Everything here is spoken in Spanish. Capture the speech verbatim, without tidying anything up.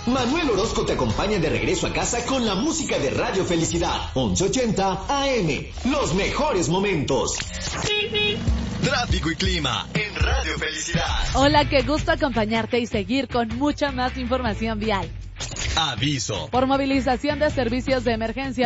Manuel Orozco te acompaña de regreso a casa con la música de Radio Felicidad. once ochenta A M. Los mejores momentos. Tráfico y clima en Radio Felicidad. Hola, qué gusto acompañarte y seguir con mucha más información vial. Aviso. Por movilización de servicios de emergencia